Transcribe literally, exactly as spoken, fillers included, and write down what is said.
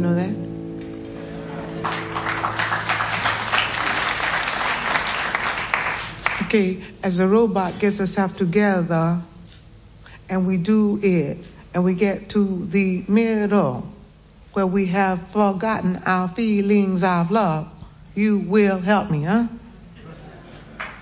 know that? Okay, as the robot gets itself together and we do it and we get to the middle where we have forgotten our feelings of love, you will help me, huh?